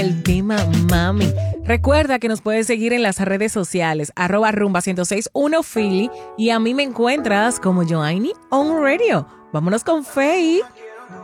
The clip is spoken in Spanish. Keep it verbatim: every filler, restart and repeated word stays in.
El tema mami. Recuerda que nos puedes seguir en las redes sociales, arroba rumba ciento seis punto uno Philly, y a mí me encuentras como Joanny on Radio. Vámonos con Faye.